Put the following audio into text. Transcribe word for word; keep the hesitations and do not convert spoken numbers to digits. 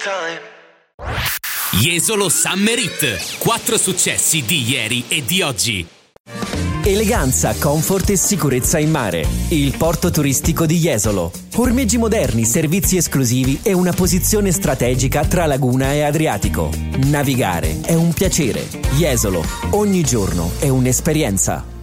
Jesolo Summer Hit. Quattro successi di ieri e di oggi. Eleganza, comfort e sicurezza in mare. Il porto turistico di Jesolo. Ormeggi moderni, servizi esclusivi e una posizione strategica tra laguna e Adriatico. Navigare è un piacere. Jesolo, ogni giorno è un'esperienza.